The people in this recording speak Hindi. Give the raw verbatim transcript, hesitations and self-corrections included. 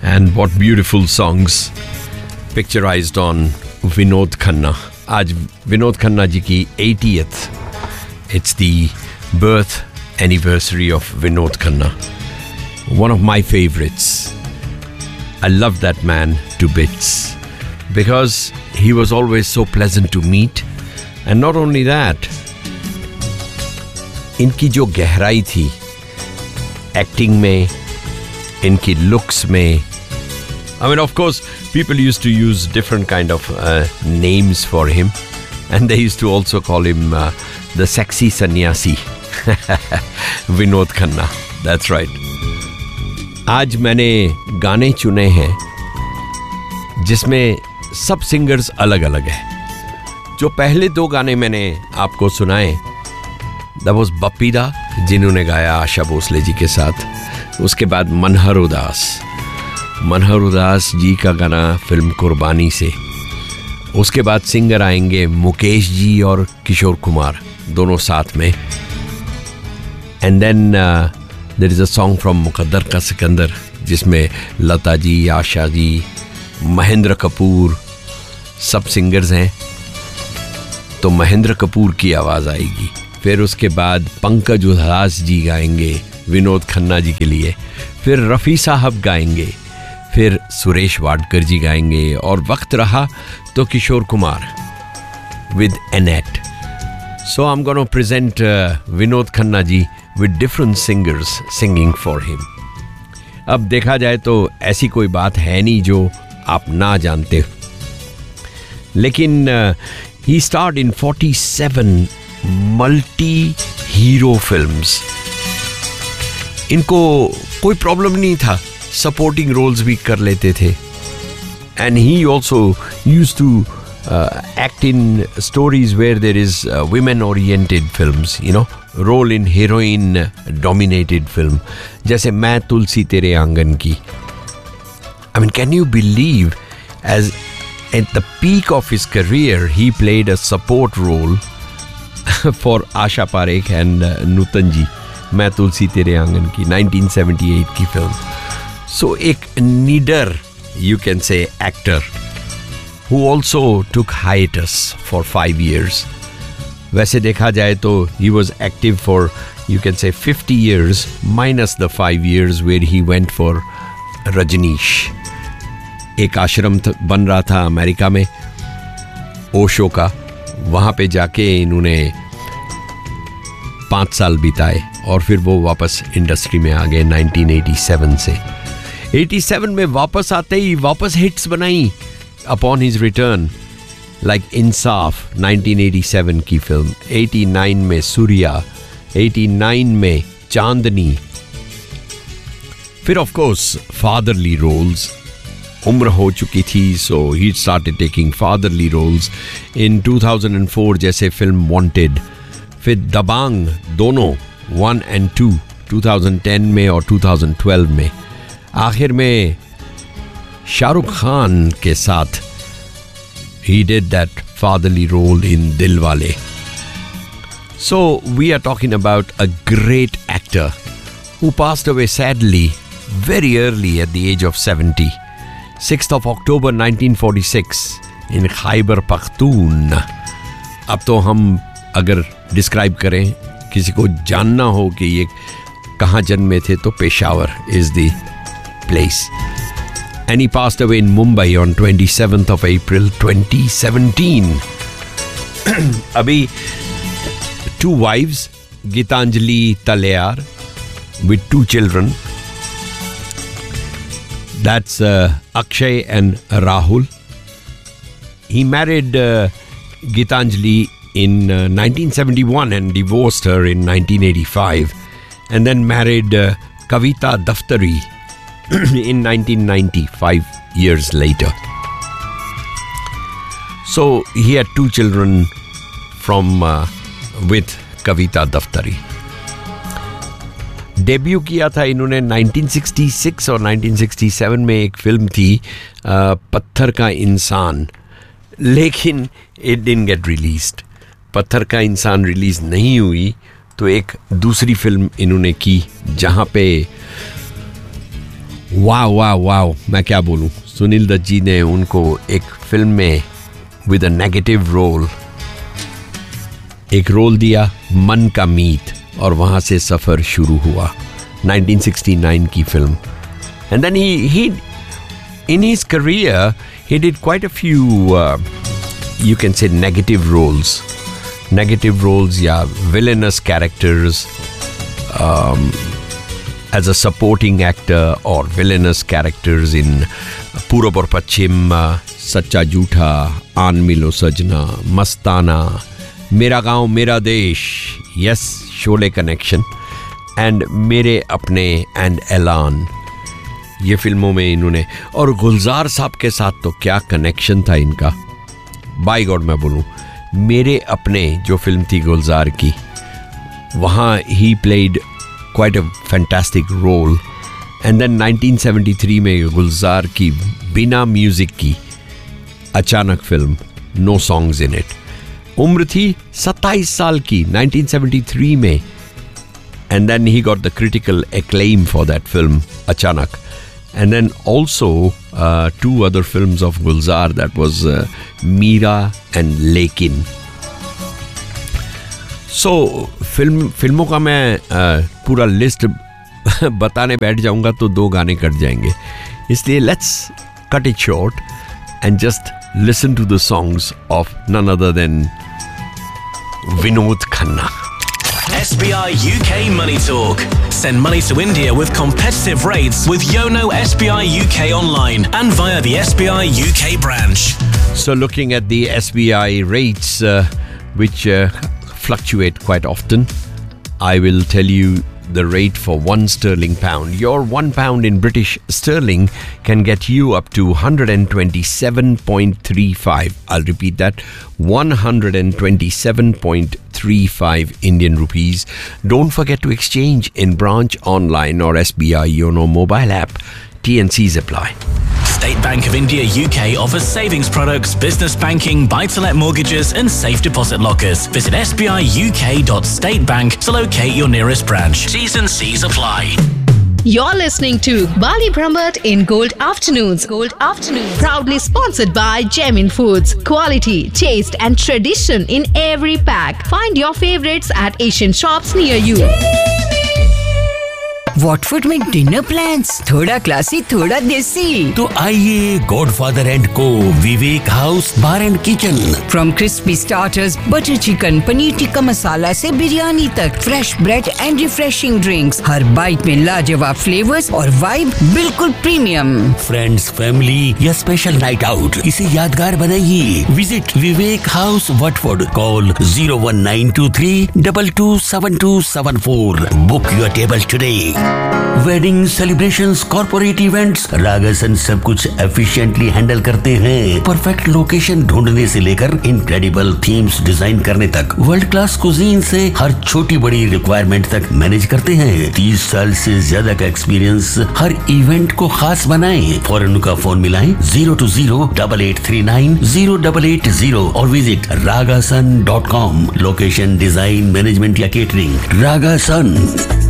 And what beautiful songs picturized on Vinod Khanna. आज विनोद खन्ना जी की eightieth. It's the birth anniversary of Vinod Khanna. One of my favorites. I love that man to bits because he was always so pleasant to meet. And not only that, इनकी जो गहराई थी एक्टिंग में, इनकी लुक्स में. I mean, of course, people used to use different kind of uh, names for him, and they used to also call him uh, the sexy sannyasi. Vinod Khanna, that's right. आज मैंने गाने चुने हैं जिसमें सब सिंगर्स अलग अलग हैं. जो पहले दो गाने मैंने आपको सुनाए, that was बप्पी दा जिन्होंने गाया आशा भोसले जी के साथ. उसके बाद मनहर उदास मनहर उदास जी का गाना फिल्म कुर्बानी से. उसके बाद सिंगर आएंगे मुकेश जी और किशोर कुमार, दोनों साथ में. And then there is a song from मुकद्दर का सिकंदर जिसमें लता जी, आशा जी, महेंद्र कपूर सब सिंगर्स हैं. तो महेंद्र कपूर की आवाज़ आएगी. फिर उसके बाद पंकज उधास जी गाएंगे विनोद खन्ना जी के लिए. फिर रफ़ी साहब गाएंगे. फिर सुरेश वाडकर जी गाएंगे. और वक्त रहा तो Kishore Kumar with Annette. So I am gonna present Vinod Khanna ji with different singers singing for him. अब देखा जाए तो ऐसी कोई बात है नहीं जो आप ना जानते. लेकिन ही स्टार्ड इन forty-seven मल्टी हीरो फिल्म्स. इनको कोई प्रॉब्लम नहीं था, सपोर्टिंग रोल्स भी कर लेते थे. And he also used to act in stories where there is women oriented films, you know, role in heroine dominated film, जैसे मैं तुलसी तेरे आंगन की. I mean, can you believe, as at the peak of his career he played a support role for Asha Parekh and uh, Nutan ji. मैं तुलसी तेरे आंगन की nineteen seventy-eight की फिल्म. So एक needer, you can say, actor who also took hiatus for five years. वैसे देखा जाए तो he was active for, you can say, fifty years minus the five years where he went for Rajneesh. एक आश्रम बन रहा था अमेरिका में, ओशो का. वहाँ पे जाके इन्होंने पाँच साल बिताए और फिर वो वापस इंडस्ट्री में आ गए nineteen eighty-seven से. eighty-seven में वापस आते ही वापस हिट्स बनाई अपॉन हिज रिटर्न, लाइक इंसाफ nineteen eighty-seven की फिल्म, eighty-nine में सूर्या, eighty-nine में चांदनी. फिर ऑफ कोर्स फादरली रोल्स. उम्र हो चुकी थी, सो he started taking fatherly roles in two thousand four जैसे फिल्म वांटेड. फिर दबांग, दोनों one and to, twenty ten में और twenty twelve में. आखिर में शाहरुख खान के साथ he did that fatherly role in Dilwale. So we are talking about a great actor who passed away sadly very early at the age of seventy. sixth of October nineteen forty-six in Khyber Pakhtoon. अब तो हम अगर डिस्क्राइब करें, किसी को जानना हो कि ये कहाँ जन्मे थे, तो Peshawar is the place. And he passed away in Mumbai on twenty-seventh of April twenty seventeen. अभी two wives, Gitanjali Taleyar with two children. That's uh, Akshay and Rahul. He married uh, Gitanjali in uh, nineteen seventy-one and divorced her in nineteen eighty-five, and then married uh, Kavita Daftari in nineteen ninety, five years later. So he had two children from uh, with Kavita Daftari. Debut किया था इन्होंने nineteen sixty-six और nineteen sixty-seven में. एक फिल्म थी पत्थर का इंसान, लेकिन इट डिडंट गेट रिलीज्ड. पत्थर का इंसान रिलीज नहीं हुई तो एक दूसरी फिल्म इन्होंने की जहाँ पे वाह वाह वाह, मैं क्या बोलूं. सुनील दत्त जी ने उनको एक फिल्म में विद अ नेगेटिव रोल एक रोल दिया, मन का मीत, और वहां से सफर शुरू हुआ. nineteen sixty-nine की film. And then he he in his career he did quite a few uh, you can say negative roles negative roles या villainous characters um, as a supporting actor or villainous characters in पूरब और पश्चिम, सच्चा झूठा, आन मिलो सजना, मस्ताना, मेरा गांव मेरा देश, यस, शोले कनेक्शन, एंड मेरे अपने एंड ऐलान, ये फिल्मों में इन्होंने. और गुलजार साहब के साथ तो क्या कनेक्शन था इनका, बाय गॉड. मैं बोलूं, मेरे अपने जो फिल्म थी गुलजार की, वहाँ he played quite a fantastic role. And then nineteen seventy-three में गुलजार की बिना म्यूजिक की अचानक film, no songs in it. उम्र थी सत्ताईस साल की nineteen seventy-three में. And then he got the critical acclaim for that film, Achanak. And then also uh, two other films of Gulzar, that was uh, Meera and Lekin. So film फिल्मों का मैं uh, पूरा लिस्ट बताने बैठ जाऊंगा तो दो गाने कट जाएंगे, इसलिए let's cut it short and just listen to the songs of none other than Vinod Khanna. S B I U K Money Talk. Send money to India with competitive rates with Yono S B I U K online and via the S B I U K branch. So looking at the S B I rates, uh, which uh, fluctuate quite often, I will tell you the rate for one sterling pound. Your one pound in British sterling can get you up to one hundred twenty-seven point three five. I'll repeat that, one hundred twenty-seven point three five Indian rupees. Don't forget to exchange in branch, online or S B I Yono mobile app. T and C's apply. State Bank of India U K offers savings products, business banking, buy-to-let mortgages and safe deposit lockers. Visit s b i u k dot state bank to locate your nearest branch. T's and C's apply. You're listening to Bali Brahmat in Gold Afternoons. Gold Afternoons. Proudly sponsored by Gemin Foods. Quality, taste and tradition in every pack. Find your favorites at Asian shops near you. Watford में डिनर प्लान्स, थोड़ा क्लासी थोड़ा देसी. तो आइए गॉडफादर एंड को विवेक house bar and kitchen. From crispy starters, butter chicken, paneer tikka masala से बिरयानी तक, fresh bread and refreshing drinks, her bite में लाजवाब फ्लेवर्स और वाइब बिल्कुल प्रीमियम. फ्रेंड्स, फैमिली या स्पेशल नाइट आउट, इसे यादगार बनाइए. Visit Vivek house Watford. Call zero one nine two three two two seven two seven four. Book your table today. Wedding celebrations, corporate events, रागासन सब कुछ एफिशिएंटली हैंडल करते हैं. परफेक्ट लोकेशन ढूंढने से लेकर इनक्रेडिबल थीम्स डिजाइन करने तक, वर्ल्ड क्लास कुजीन से हर छोटी बड़ी रिक्वायरमेंट तक मैनेज करते हैं. तीस साल से ज्यादा का एक्सपीरियंस हर इवेंट को खास बनाए. फौरन का फोन मिलाएं zero to zero double eight three nine zero double eight zero और visit रागासन dot com. Location, design, management या केटरिंग, रागासन.